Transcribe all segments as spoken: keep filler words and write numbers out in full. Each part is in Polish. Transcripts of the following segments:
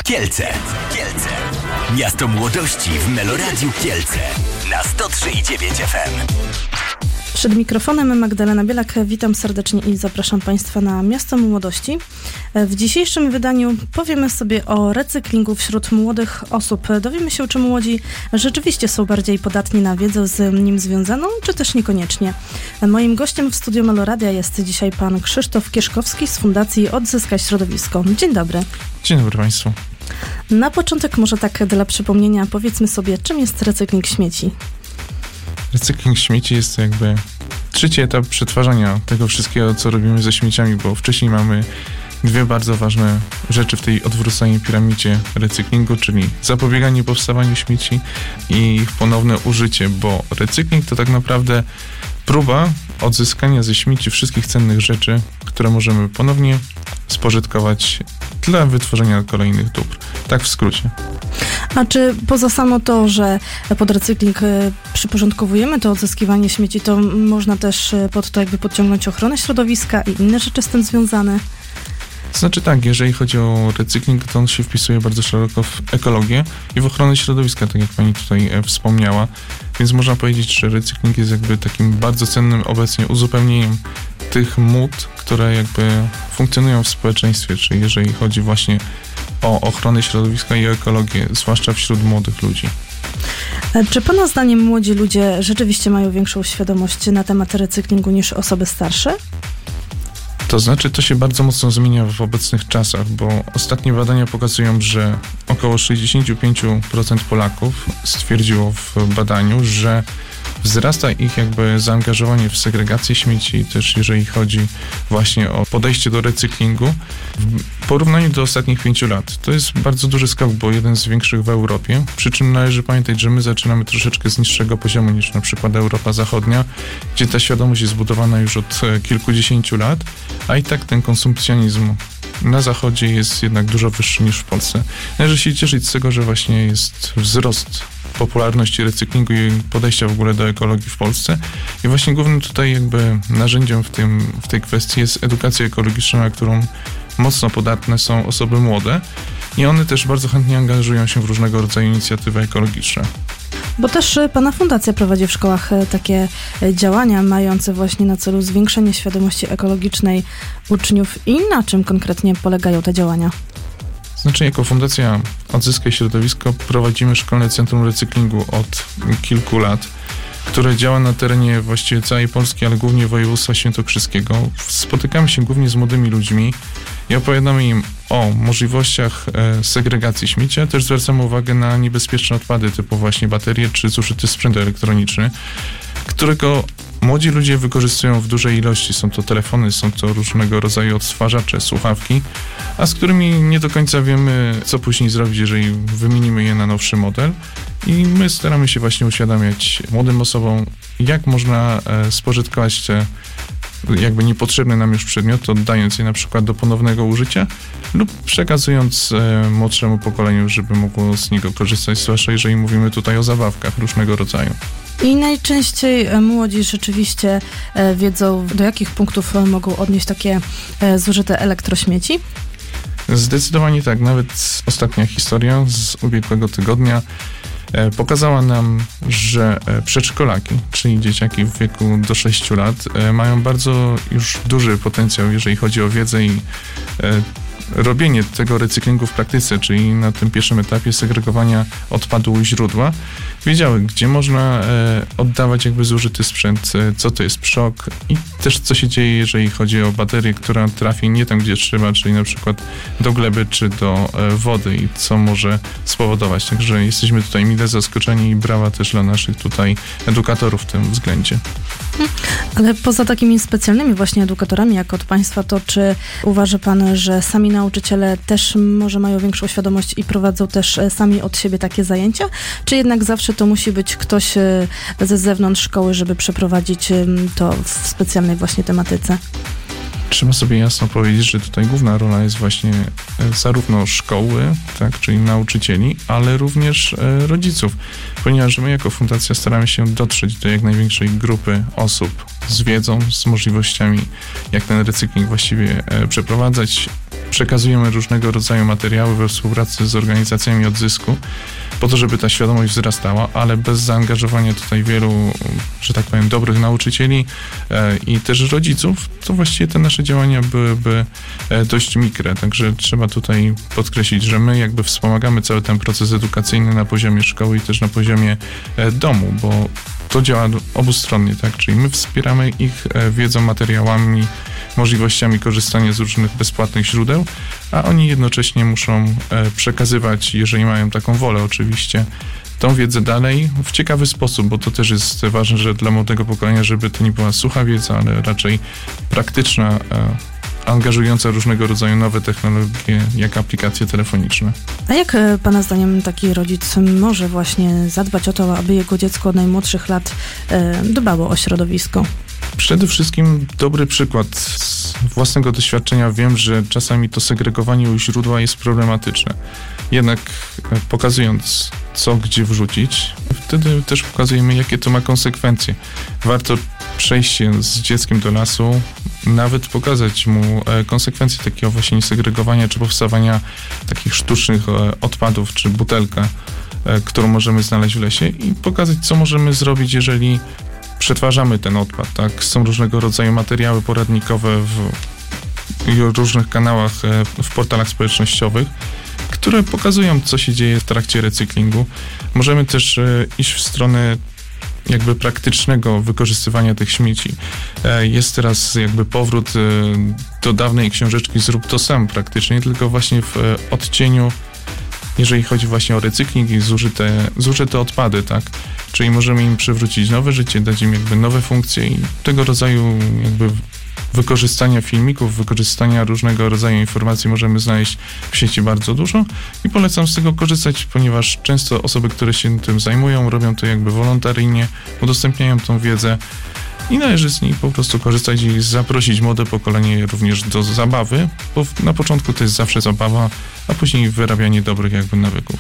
Kielce. Kielce. Miasto młodości w Meloradiu Kielce. Na sto trzy i dziewięć F M. Przed mikrofonem Magdalena Bielak. Witam serdecznie i zapraszam Państwa na Miasto Młodości. W dzisiejszym wydaniu powiemy sobie o recyklingu wśród młodych osób. Dowiemy się, czy młodzi rzeczywiście są bardziej podatni na wiedzę z nim związaną, czy też niekoniecznie. Moim gościem w studiu Meloradia jest dzisiaj pan Krzysztof Kieszkowski z Fundacji Odzyskaj Środowisko. Dzień dobry. Dzień dobry Państwu. Na początek może tak dla przypomnienia powiedzmy sobie, czym jest recykling śmieci. Recykling śmieci jest jakby trzeci etap przetwarzania tego wszystkiego, co robimy ze śmieciami, bo wcześniej mamy dwie bardzo ważne rzeczy w tej odwróconej piramidzie recyklingu, czyli zapobieganie powstawaniu śmieci i ich ponowne użycie, bo recykling to tak naprawdę próba odzyskania ze śmieci wszystkich cennych rzeczy, które możemy ponownie spożytkować dla wytworzenia kolejnych dóbr. Tak w skrócie. A czy poza samo to, że pod recykling przyporządkowujemy to odzyskiwanie śmieci, to można też pod to jakby podciągnąć ochronę środowiska i inne rzeczy z tym związane? Znaczy tak, jeżeli chodzi o recykling, to on się wpisuje bardzo szeroko w ekologię i w ochronę środowiska, tak jak pani tutaj wspomniała. Więc można powiedzieć, że recykling jest jakby takim bardzo cennym obecnie uzupełnieniem tych mód, które jakby funkcjonują w społeczeństwie, czyli jeżeli chodzi właśnie o ochronę środowiska i o ekologię, zwłaszcza wśród młodych ludzi. Czy pana zdaniem młodzi ludzie rzeczywiście mają większą świadomość na temat recyklingu niż osoby starsze? To znaczy, to się bardzo mocno zmienia w obecnych czasach, bo ostatnie badania pokazują, że około sześćdziesiąt pięć procent Polaków stwierdziło w badaniu, że wzrasta ich jakby zaangażowanie w segregację śmieci, też jeżeli chodzi właśnie o podejście do recyklingu w porównaniu do ostatnich pięciu lat. To jest bardzo duży skok, bo jeden z większych w Europie, przy czym należy pamiętać, że my zaczynamy troszeczkę z niższego poziomu niż na przykład Europa Zachodnia, gdzie ta świadomość jest zbudowana już od kilkudziesięciu lat, a i tak ten konsumpcjonizm na Zachodzie jest jednak dużo wyższy niż w Polsce. Należy się cieszyć z tego, że właśnie jest wzrost popularności recyklingu i podejścia w ogóle do ekologii w Polsce. I właśnie głównym tutaj jakby narzędziem w, tym, w tej kwestii jest edukacja ekologiczna, na którą mocno podatne są osoby młode i one też bardzo chętnie angażują się w różnego rodzaju inicjatywy ekologiczne. Bo też pana fundacja prowadzi w szkołach takie działania mające właśnie na celu zwiększenie świadomości ekologicznej uczniów. I na czym konkretnie polegają te działania? Znaczy, jako Fundacja Odzyskaj Środowisko prowadzimy Szkolne Centrum Recyklingu od kilku lat, które działa na terenie właściwie całej Polski, ale głównie województwa świętokrzyskiego. Spotykamy się głównie z młodymi ludźmi i opowiadamy im o możliwościach segregacji śmieci, a też zwracamy uwagę na niebezpieczne odpady typu właśnie baterie czy zużyty sprzęt elektroniczny, którego młodzi ludzie wykorzystują w dużej ilości. Są to telefony, są to różnego rodzaju odtwarzacze, słuchawki, a z którymi nie do końca wiemy, co później zrobić, jeżeli wymienimy je na nowszy model. I my staramy się właśnie uświadamiać młodym osobom, jak można e, spożytkować te jakby niepotrzebny nam już przedmiot, oddając je na przykład do ponownego użycia lub przekazując e, młodszemu pokoleniu, żeby mogło z niego korzystać, zwłaszcza jeżeli mówimy tutaj o zabawkach różnego rodzaju. I najczęściej młodzi rzeczywiście wiedzą, do jakich punktów mogą odnieść takie zużyte elektrośmieci? Zdecydowanie tak. Nawet ostatnia historia z ubiegłego tygodnia pokazała nam, że przedszkolaki, czyli dzieciaki w wieku do sześciu lat, mają bardzo już duży potencjał, jeżeli chodzi o wiedzę i robienie tego recyklingu w praktyce, czyli na tym pierwszym etapie segregowania odpadu u źródła, wiedziały, gdzie można e, oddawać jakby zużyty sprzęt, e, co to jest przok i też co się dzieje, jeżeli chodzi o baterię, która trafi nie tam, gdzie trzeba, czyli na przykład do gleby czy do e, wody i co może spowodować. Także jesteśmy tutaj mile zaskoczeni i brawa też dla naszych tutaj edukatorów w tym względzie. Ale poza takimi specjalnymi właśnie edukatorami, jak od państwa, to czy uważa pan, że sami nauczyciele też może mają większą świadomość i prowadzą też sami od siebie takie zajęcia? Czy jednak zawsze to musi być ktoś ze zewnątrz szkoły, żeby przeprowadzić to w specjalnej właśnie tematyce? trzeba sobie jasno powiedzieć, że tutaj główna rola jest właśnie zarówno szkoły, tak, czyli nauczycieli, ale również rodziców, ponieważ my jako fundacja staramy się dotrzeć do jak największej grupy osób z wiedzą, z możliwościami, jak ten recykling właściwie przeprowadzać. Przekazujemy różnego rodzaju materiały we współpracy z organizacjami odzysku, po to, żeby ta świadomość wzrastała, ale bez zaangażowania tutaj wielu, że tak powiem, dobrych nauczycieli e, i też rodziców, to właściwie te nasze działania byłyby e, dość mikre. Także trzeba tutaj podkreślić, że my jakby wspomagamy cały ten proces edukacyjny na poziomie szkoły i też na poziomie e, domu, bo to działa obustronnie, tak? Czyli my wspieramy ich e, wiedzą, materiałami, możliwościami korzystania z różnych bezpłatnych źródeł, a oni jednocześnie muszą e, przekazywać, jeżeli mają taką wolę oczywiście, tą wiedzę dalej w ciekawy sposób, bo to też jest ważne, że dla młodego pokolenia, żeby to nie była sucha wiedza, ale raczej praktyczna, e, angażująca różnego rodzaju nowe technologie, jak aplikacje telefoniczne. A jak e, Pana zdaniem taki rodzic może właśnie zadbać o to, aby jego dziecko od najmłodszych lat e, dbało o środowisko? Przede wszystkim dobry przykład z własnego doświadczenia. Wiem, że czasami to segregowanie u źródła jest problematyczne. Jednak pokazując, co gdzie wrzucić, wtedy też pokazujemy, jakie to ma konsekwencje. Warto przejść się z dzieckiem do lasu, nawet pokazać mu konsekwencje takiego właśnie segregowania, czy powstawania takich sztucznych odpadów, czy butelka, którą możemy znaleźć w lesie i pokazać, co możemy zrobić, jeżeli przetwarzamy ten odpad, tak? Są różnego rodzaju materiały poradnikowe w, w różnych kanałach, w portalach społecznościowych, które pokazują, co się dzieje w trakcie recyklingu. Możemy też iść w stronę jakby praktycznego wykorzystywania tych śmieci. Jest teraz jakby powrót do dawnej książeczki Zrób to sam praktycznie, tylko właśnie w odcieniu, jeżeli chodzi właśnie o recykling i zużyte, zużyte odpady, tak? Czyli możemy im przywrócić nowe życie, dać im jakby nowe funkcje i tego rodzaju jakby wykorzystania filmików, wykorzystania różnego rodzaju informacji możemy znaleźć w sieci bardzo dużo i polecam z tego korzystać, ponieważ często osoby, które się tym zajmują, robią to jakby wolontaryjnie, udostępniają tą wiedzę i należy z niej po prostu korzystać i zaprosić młode pokolenie również do zabawy, bo na początku to jest zawsze zabawa, a później wyrabianie dobrych jakby nawyków.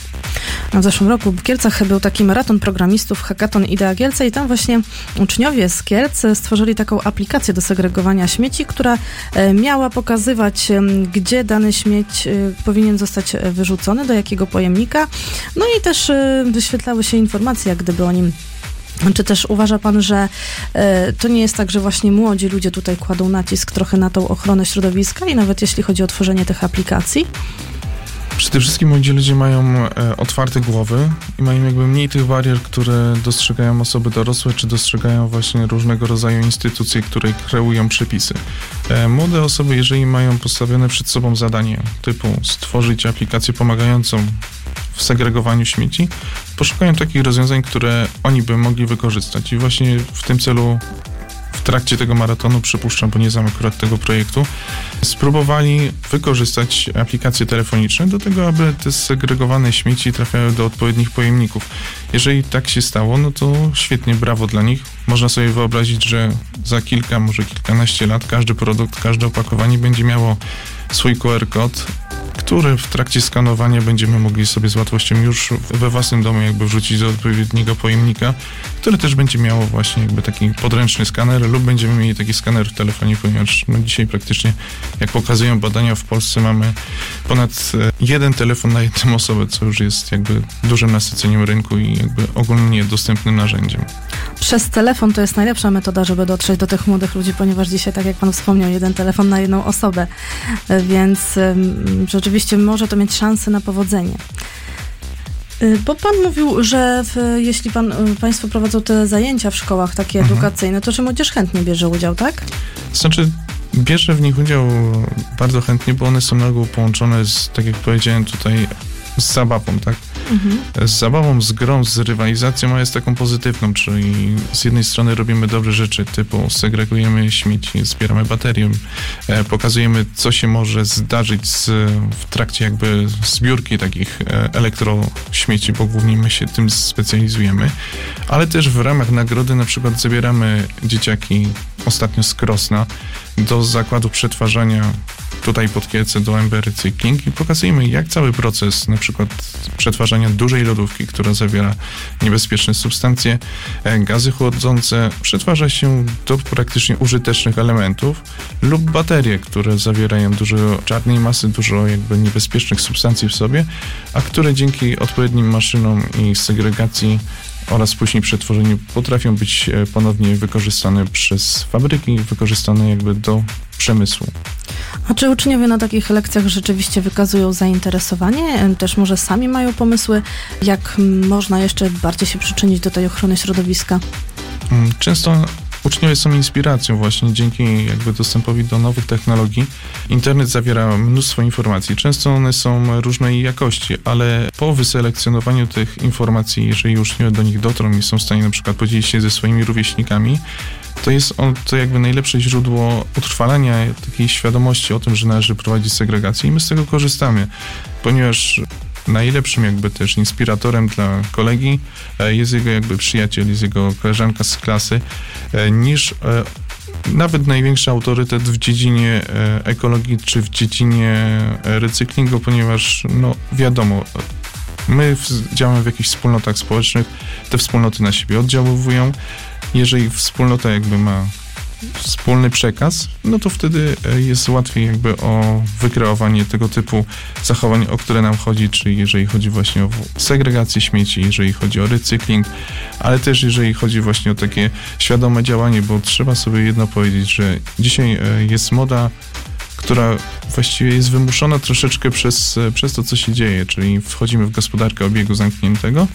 W zeszłym roku w Kielcach był taki maraton programistów, hackathon Idea Kielce i tam właśnie uczniowie z Kielc stworzyli taką aplikację do segregowania śmieci, która miała pokazywać, gdzie dany śmieć powinien zostać wyrzucony, do jakiego pojemnika. No i też wyświetlały się informacje, jak gdyby o nim. Czy też uważa pan, że e, to nie jest tak, że właśnie młodzi ludzie tutaj kładą nacisk trochę na tą ochronę środowiska i nawet jeśli chodzi o tworzenie tych aplikacji? Przede wszystkim młodzi ludzie mają e, otwarte głowy i mają jakby mniej tych barier, które dostrzegają osoby dorosłe, czy dostrzegają właśnie różnego rodzaju instytucje, które kreują przepisy. E, młode osoby, jeżeli mają postawione przed sobą zadanie typu stworzyć aplikację pomagającą w segregowaniu śmieci, poszukają takich rozwiązań, które oni by mogli wykorzystać i właśnie w tym celu w trakcie tego maratonu, przypuszczam, bo nie znam akurat tego projektu, spróbowali wykorzystać aplikacje telefoniczne do tego, aby te segregowane śmieci trafiały do odpowiednich pojemników. Jeżeli tak się stało, no to świetnie, brawo dla nich. Można sobie wyobrazić, że za kilka, może kilkanaście lat każdy produkt, każde opakowanie będzie miało swój Q R kod, który w trakcie skanowania będziemy mogli sobie z łatwością już we własnym domu jakby wrzucić do odpowiedniego pojemnika, który też będzie miało właśnie jakby taki podręczny skaner lub będziemy mieli taki skaner w telefonie, ponieważ no dzisiaj praktycznie, jak pokazują badania, w Polsce mamy ponad jeden telefon na jedną osobę, co już jest jakby dużym nasyceniem rynku i jakby ogólnie dostępnym narzędziem. Przez telefon to jest najlepsza metoda, żeby dotrzeć do tych młodych ludzi, ponieważ dzisiaj, tak jak pan wspomniał, jeden telefon na jedną osobę, więc um, rzeczywiście może to mieć szansę na powodzenie. Bo pan mówił, że w, jeśli pan, państwo prowadzą te zajęcia w szkołach takie mhm. edukacyjne, to czy młodzież chętnie bierze udział, tak? Znaczy, bierze w nich udział bardzo chętnie, bo one są na ogół połączone z, tak jak powiedziałem tutaj, z zabawą, tak? Mhm. Z zabawą, z grą, z rywalizacją, a jest taką pozytywną, czyli z jednej strony robimy dobre rzeczy, typu segregujemy śmieci, zbieramy baterie, e, pokazujemy, co się może zdarzyć z, w trakcie jakby zbiórki takich e, elektrośmieci, bo głównie my się tym specjalizujemy, ale też w ramach nagrody na przykład zabieramy dzieciaki ostatnio z Krosna do zakładu przetwarzania tutaj pod Kielce do M B Recykling i pokazujemy, jak cały proces na przykład przetwarzania dużej lodówki, która zawiera niebezpieczne substancje, gazy chłodzące, przetwarza się do praktycznie użytecznych elementów lub baterie, które zawierają dużo czarnej masy, dużo jakby niebezpiecznych substancji w sobie, a które dzięki odpowiednim maszynom i segregacji oraz później przetworzeniu potrafią być ponownie wykorzystane przez fabryki, wykorzystane jakby do przemysłu. A czy uczniowie na takich lekcjach rzeczywiście wykazują zainteresowanie? Też może sami mają pomysły, jak można jeszcze bardziej się przyczynić do tej ochrony środowiska? Często uczniowie są inspiracją właśnie dzięki jakby dostępowi do nowych technologii. Internet zawiera mnóstwo informacji. Często one są różnej jakości, ale po wyselekcjonowaniu tych informacji, jeżeli uczniowie do nich dotrą i są w stanie na przykład podzielić się ze swoimi rówieśnikami, to jest on, to jakby najlepsze źródło utrwalania takiej świadomości o tym, że należy prowadzić segregację i my z tego korzystamy, ponieważ najlepszym jakby też inspiratorem dla kolegi jest jego jakby przyjaciel, jest jego koleżanka z klasy, niż nawet największy autorytet w dziedzinie ekologii czy w dziedzinie recyklingu, ponieważ no wiadomo, my działamy w jakichś wspólnotach społecznych, te wspólnoty na siebie oddziaływują. Jeżeli wspólnota jakby ma wspólny przekaz, no to wtedy jest łatwiej jakby o wykreowanie tego typu zachowań, o które nam chodzi, czyli jeżeli chodzi właśnie o segregację śmieci, jeżeli chodzi o recykling, ale też jeżeli chodzi właśnie o takie świadome działanie, bo trzeba sobie jedno powiedzieć, że dzisiaj jest moda, która właściwie jest wymuszona troszeczkę przez, przez to, co się dzieje, czyli wchodzimy w gospodarkę obiegu zamkniętego.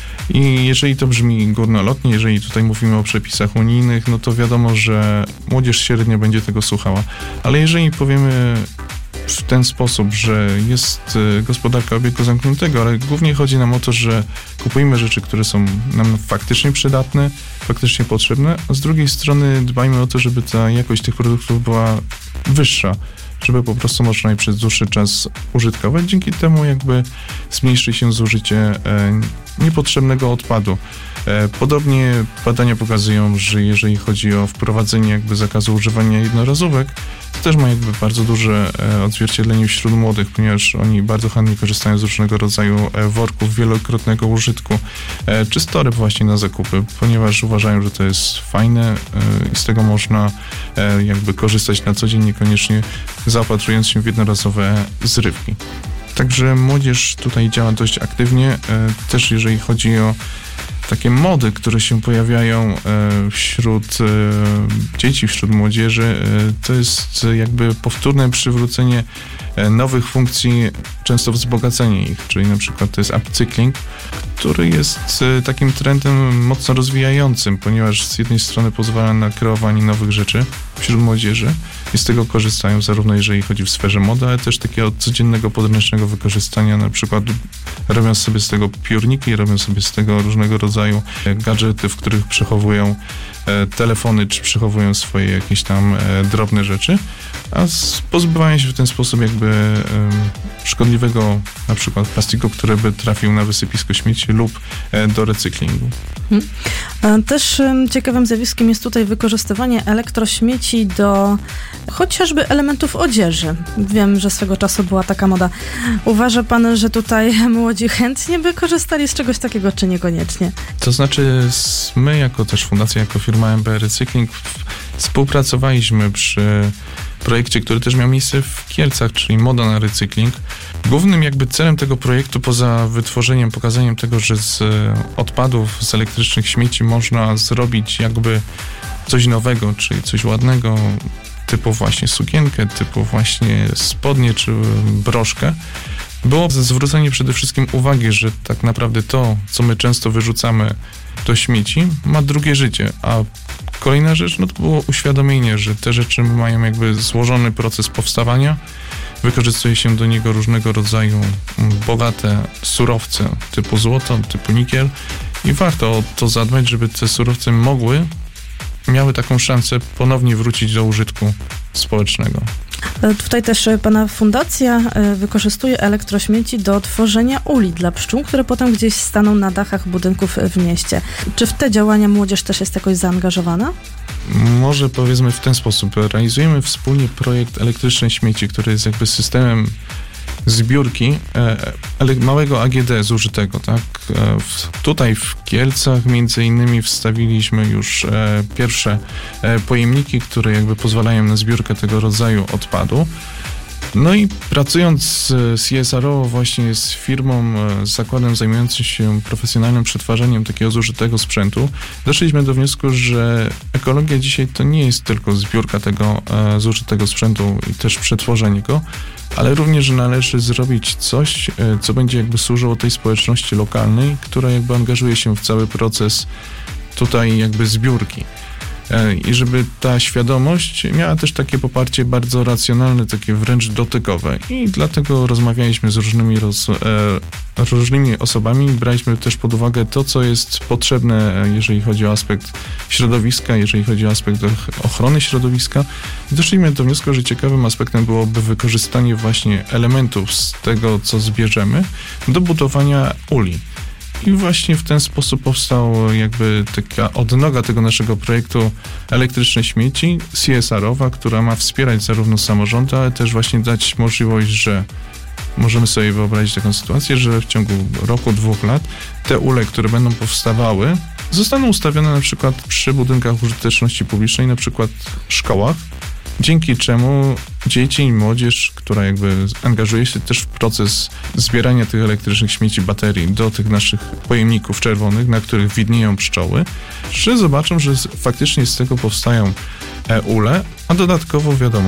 I jeżeli to brzmi górnolotnie, jeżeli tutaj mówimy o przepisach unijnych, no to wiadomo, że młodzież średnio będzie tego słuchała. Ale jeżeli powiemy w ten sposób, że jest gospodarka obiegu zamkniętego, ale głównie chodzi nam o to, że kupujemy rzeczy, które są nam faktycznie przydatne, faktycznie potrzebne, a z drugiej strony dbajmy o to, żeby ta jakość tych produktów była wyższa, żeby po prostu można je przez dłuższy czas użytkować. Dzięki temu jakby zmniejszy się zużycie e, niepotrzebnego odpadu. E, podobnie badania pokazują, że jeżeli chodzi o wprowadzenie jakby zakazu używania jednorazówek, to też ma jakby bardzo duże e, odzwierciedlenie wśród młodych, ponieważ oni bardzo chętnie korzystają z różnego rodzaju e, worków wielokrotnego użytku, e, czy z toreb właśnie na zakupy, ponieważ uważają, że to jest fajne e, i z tego można e, jakby korzystać na co dzień, niekoniecznie zaopatrując się w jednorazowe zrywki. Także młodzież tutaj działa dość aktywnie, e, też jeżeli chodzi o takie mody, które się pojawiają wśród dzieci, wśród młodzieży, to jest jakby powtórne przywrócenie nowych funkcji, często wzbogacenie ich, czyli na przykład to jest upcykling, który jest takim trendem mocno rozwijającym, ponieważ z jednej strony pozwala na kreowanie nowych rzeczy wśród młodzieży i z tego korzystają zarówno jeżeli chodzi w sferze mody, ale też takiego codziennego, podręcznego wykorzystania, na przykład robią sobie z tego piórniki, robią sobie z tego różnego rodzaju gadżety, w których przechowują telefony, czy przechowują swoje jakieś tam drobne rzeczy, a pozbywają się w ten sposób jakby szkodliwego na przykład plastiku, który by trafił na wysypisko śmieci lub do recyklingu. Hmm. Też ciekawym zjawiskiem jest tutaj wykorzystywanie elektrośmieci do chociażby elementów odzieży. Wiem, że swego czasu była taka moda. Uważa pan, że tutaj młodzi chętnie by korzystali z czegoś takiego, czy niekoniecznie? To znaczy my jako też fundacja, jako firma M B Recykling współpracowaliśmy przy projekcie, który też miał miejsce w Kielcach, czyli Moda na recykling. Głównym jakby celem tego projektu, poza wytworzeniem, pokazaniem tego, że z odpadów, z elektrycznych śmieci można zrobić jakby coś nowego, czyli coś ładnego, typu właśnie sukienkę, typu właśnie spodnie czy broszkę, było zwrócenie przede wszystkim uwagi, że tak naprawdę to, co my często wyrzucamy do śmieci, ma drugie życie, a kolejna rzecz, no to było uświadomienie, że te rzeczy mają jakby złożony proces powstawania Wykorzystuje się do niego różnego rodzaju bogate surowce typu złoto, typu nikiel i warto o to zadbać, żeby te surowce mogły, miały taką szansę ponownie wrócić do użytku społecznego. Tutaj też pana fundacja wykorzystuje elektrośmieci do tworzenia uli dla pszczół, które potem gdzieś staną na dachach budynków w mieście. Czy w te działania młodzież też jest jakoś zaangażowana? Może powiedzmy w ten sposób. Realizujemy wspólnie projekt Elektryczne Śmieci, który jest jakby systemem zbiórki e, małego A G D zużytego, tak? E, w, tutaj w Kielcach między innymi wstawiliśmy już e, pierwsze e, pojemniki, które jakby pozwalają na zbiórkę tego rodzaju odpadu. No i pracując C S R owo właśnie z firmą, z zakładem zajmującym się profesjonalnym przetwarzaniem takiego zużytego sprzętu, doszliśmy do wniosku, że ekologia dzisiaj to nie jest tylko zbiórka tego e, zużytego sprzętu i też przetworzenie go, ale również należy zrobić coś, e, co będzie jakby służyło tej społeczności lokalnej, która jakby angażuje się w cały proces tutaj jakby zbiórki. I żeby ta świadomość miała też takie poparcie bardzo racjonalne, takie wręcz dotykowe. I dlatego rozmawialiśmy z różnymi, roz, e, różnymi osobami, braliśmy też pod uwagę to, co jest potrzebne, jeżeli chodzi o aspekt środowiska, jeżeli chodzi o aspekt ochrony środowiska. I doszliśmy do wniosku, że ciekawym aspektem byłoby wykorzystanie właśnie elementów z tego, co zbierzemy, do budowania uli. I właśnie w ten sposób powstała jakby taka odnoga tego naszego projektu Elektryczne Śmieci C S R owa, która ma wspierać zarówno samorządy, ale też właśnie dać możliwość, że możemy sobie wyobrazić taką sytuację, że w ciągu roku, dwóch lat te ule, które będą powstawały, zostaną ustawione na przykład przy budynkach użyteczności publicznej, na przykład szkołach, dzięki czemu dzieci i młodzież, która jakby angażuje się też w proces zbierania tych elektrycznych śmieci, baterii do tych naszych pojemników czerwonych, na których widnieją pszczoły, że zobaczą, że faktycznie z tego powstają ule, a dodatkowo wiadomo,